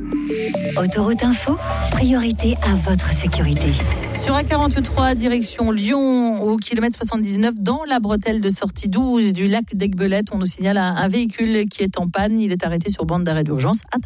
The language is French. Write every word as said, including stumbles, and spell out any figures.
Autoroute Info, priorité à votre sécurité. Sur A quarante-trois, direction Lyon, au kilomètre soixante-dix-neuf, dans la bretelle de sortie douze du lac d'Aiguebelette, on nous signale un, un véhicule qui est en panne. Il est arrêté sur bande d'arrêt d'urgence. Attention.